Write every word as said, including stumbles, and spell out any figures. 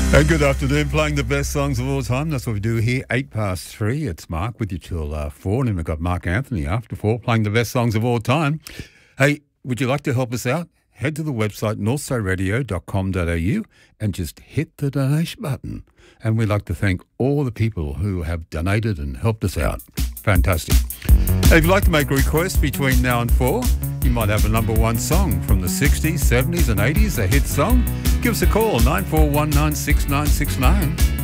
And good afternoon, playing the best songs of all time. That's what we do here, eight past three. It's Mark with you till uh, four, and then we've got Mark Anthony after four, playing the best songs of all time. Hey, would you like to help us out? Head to the website north star radio dot com dot a u and just hit the donation button. And we'd like to thank all the people who have donated and helped us out. Fantastic. Hey, if you'd like to make a request between now and four, you might have a number one song from the sixties, seventies and eighties, a hit song. Give us a call, nine four one nine six nine six nine.